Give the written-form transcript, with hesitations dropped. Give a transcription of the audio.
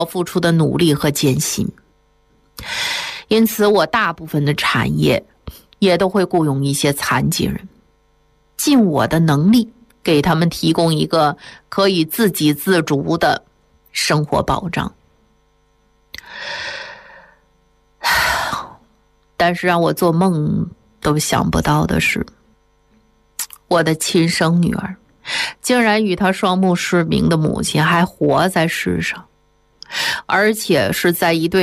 付出的努力和艰辛。因此我大部分的产业也都会雇佣一些残疾人，尽我的能力给他们提供一个可以自给自足的生活保障。但是让我做梦都想不到的是，我的亲生女儿竟然与她双目失明的母亲还活在世上，而且是在一对